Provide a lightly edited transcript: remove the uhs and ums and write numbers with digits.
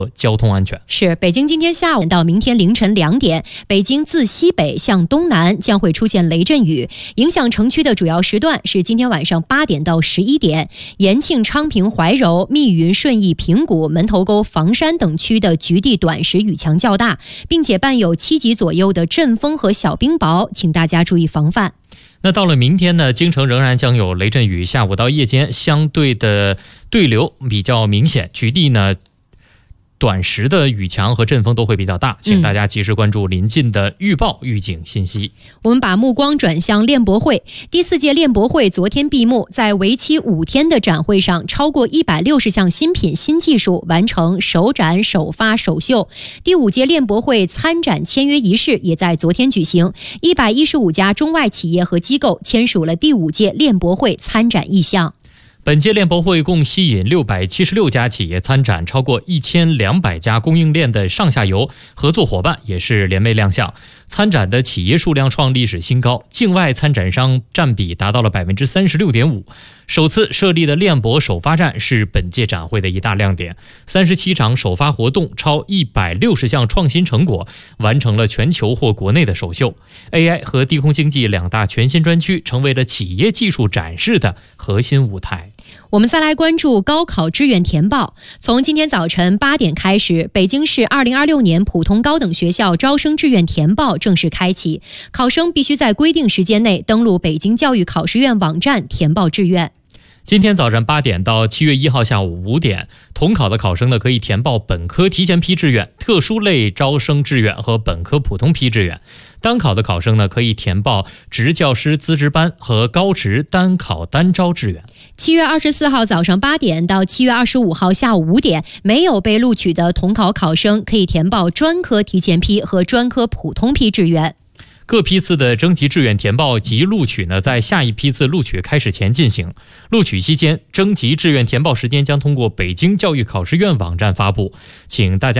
交通安全。 是，北京今天下午到明天凌晨2点，北京自西北向东南将会出现雷阵雨，影响城区的主要时段是今天晚上8点到11点，延庆、昌平、怀柔、密云、顺义、平谷、门头沟、房山等区的局地短时雨强较大，并且伴有7级左右的阵风和小冰雹，请大家注意防范。 那到了明天呢，京城仍然将有雷阵雨，下午到夜间相对的对流比较明显，局地呢短时的雨强和阵风都会比较大，请大家及时关注临近的预报预警信息。 我们把目光转向练博会，第4届练博会昨天闭幕，在为期5天的展会上，超过160项新品新技术完成首展、首发、首秀。第5届练博会参展签约仪式也在昨天举行，115家中外企业和机构签署了第5届练博会参展意向。 本届练博会共吸引676家企业参展，超过1200家供应链的上下游合作伙伴也是联袂亮相。参展的企业数量创历史新高，境外参展商占比达到了 36.5%。首次设立的练博首发站是本届展会的一大亮点，37场首发活动，超160项创新成果，完成了全球或国内的首秀。AI 和低空经济2大全新专区成为了企业技术展示的核心舞台。 我们再来关注高考志愿填报。从今天早晨8点开始，北京市2026年普通高等学校招生志愿填报正式开启，考生必须在规定时间内登录北京教育考试院网站填报志愿。 今天早上8点到7月1号下午5点，统考的考生呢可以填报本科提前批志愿、特殊类招生志愿和本科普通批志愿。单考的考生呢可以填报职教师资质班和高职单考单招志愿。 7月24号早上8点到7月25号下午5点，没有被录取的统考考生可以填报专科提前批和专科普通批志愿。 各批次的征集志愿填报及录取呢，在下一批次录取开始前进行。录取期间，征集志愿填报时间将通过北京教育考试院网站发布，请大家